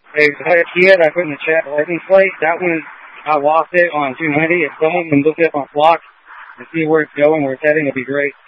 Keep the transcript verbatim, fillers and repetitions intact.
Hey, Kia, I put in the chat license plate. That one, I lost it on two ninety. If someone can look it up on Flock and see where it's going, where it's heading, it'd be great.